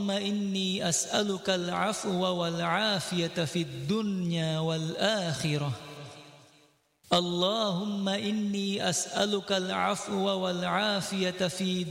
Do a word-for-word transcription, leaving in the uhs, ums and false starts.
اللهم إني أسألك العفو والعافية في الدنيا والآخرة اللهم إني أسألك العفو والعافية في